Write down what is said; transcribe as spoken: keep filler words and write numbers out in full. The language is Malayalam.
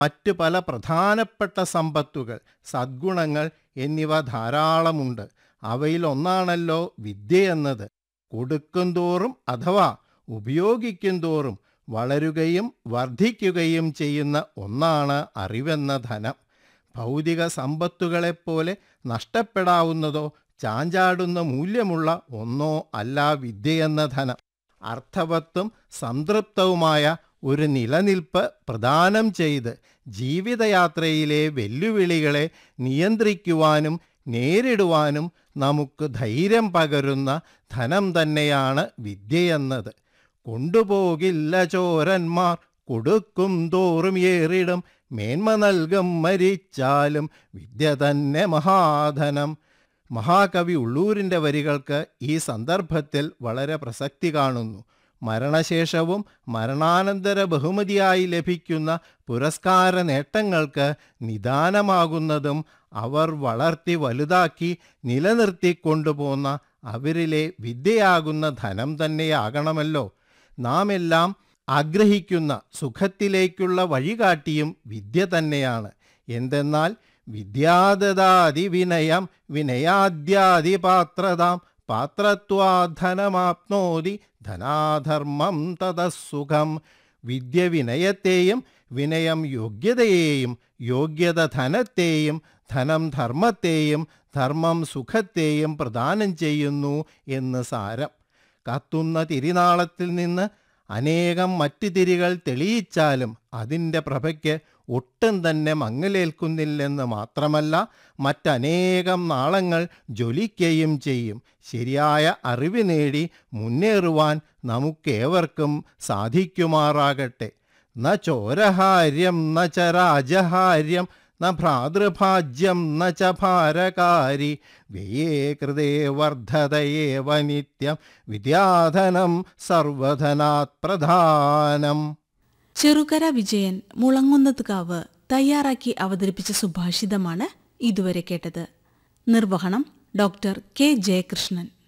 മറ്റ് പല പ്രധാനപ്പെട്ട സമ്പത്തുകൾ, സദ്ഗുണങ്ങൾ എന്നിവ ധാരാളമുണ്ട്. അവയിലൊന്നാണല്ലോ വിദ്യയെന്നത്. കൊടുക്കുംതോറും അഥവാ ഉപയോഗിക്കും തോറും വളരുകയും വർദ്ധിക്കുകയും ചെയ്യുന്ന ഒന്നാണ് അറിവെന്ന ധനം. ഭൗതിക സമ്പത്തുകളെപ്പോലെ നഷ്ടപ്പെടാവുന്നതോ ചാഞ്ചാടുന്ന മൂല്യമുള്ള ഒന്നോ അല്ല വിദ്യയെന്ന ധനം. അർത്ഥവത്തും സംതൃപ്തവുമായ ഒരു നിലനിൽപ്പ് പ്രദാനം ചെയ്ത് ജീവിതയാത്രയിലെ വെല്ലുവിളികളെ നിയന്ത്രിക്കുവാനും നേരിടുവാനും നമുക്ക് ധൈര്യം പകരുന്ന ധനം തന്നെയാണ് വിദ്യയെന്നത്. കൊണ്ടുപോകില്ല ചോരന്മാർ കൊടുക്കും തോറും ഏറിടും, മേന്മ നൽകും മരിച്ചാലും വിദ്യ തന്നെ മഹാധനം. മഹാകവി ഉള്ളൂരിൻ്റെ വരികൾക്ക് ഈ സന്ദർഭത്തിൽ വളരെ പ്രസക്തി കാണുന്നു. മരണശേഷവും മരണാനന്തര ബഹുമതിയായി ലഭിക്കുന്ന പുരസ്കാര നേട്ടങ്ങൾക്ക് നിദാനമാകുന്നതും അവർ വളർത്തി വലുതാക്കി നിലനിർത്തിക്കൊണ്ടുപോന്ന അവരിലെ വിദ്യയാകുന്ന ധനം തന്നെയാകണമല്ലോ. നാം എല്ലാം ആഗ്രഹിക്കുന്ന സുഖത്തിലേക്കുള്ള വഴികാട്ടിയും വിദ്യ തന്നെയാണ്. എന്തെന്നാൽ വിദ്യാദദാതി വിനയം വിനയാദ്യാദി പാത്രതാം പാത്രത്വാധനമാപ്നോതി ധനാധർമ്മം തതസുഖം. വിദ്യ വിനയത്തെയും വിനയം യോഗ്യതയെയും യോഗ്യത ധനത്തെയും ധനം ധർമ്മത്തെയും ധർമ്മം സുഖത്തെയും പ്രദാനം ചെയ്യുന്നു എന്ന് സാരം. കത്തുന്ന തിരിനാളത്തിൽ നിന്ന് അനേകം മറ്റ് തിരികൾ തെളിയിച്ചാലും അതിൻ്റെ പ്രഭയ്ക്ക് ഒട്ടും തന്നെ മങ്ങലേൽക്കുന്നില്ലെന്ന് മാത്രമല്ല, മറ്റനേകം നാളങ്ങൾ ജ്വലിക്കുകയും ചെയ്യും. ശരിയായ അറിവ് നേടി മുന്നേറുവാൻ നമുക്കേവർക്കും സാധിക്കുമാറാകട്ടെ. ന ചോരഹാര്യം ന ച രാജഹാര്യം ന ഭ്രാതൃഭാജ്യം ന ച ഭാരകാരി വ്യയേ കൃതേ വർദ്ധതയേവ നിത്യം വിദ്യാധനം സർവധനാത് പ്രധാനം. ചെറുകര വിജയൻ മുളങ്ങുന്നത്കാവ് തയ്യാറാക്കി അവതരിപ്പിച്ച സുഭാഷിതമാണ് ഇതുവരെ കേട്ടത്. നിർവഹണം ഡോക്ടർ കെ ജയകൃഷ്ണൻ.